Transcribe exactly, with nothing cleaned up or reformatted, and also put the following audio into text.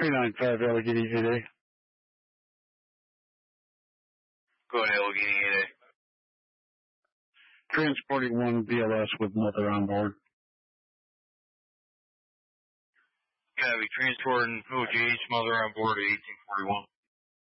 three nine five Allegheny eight A. Go ahead, Allegheny eight A. Transporting one B L S with mother on board. Copy. Transporting O G H mother on board at eighteen forty-one.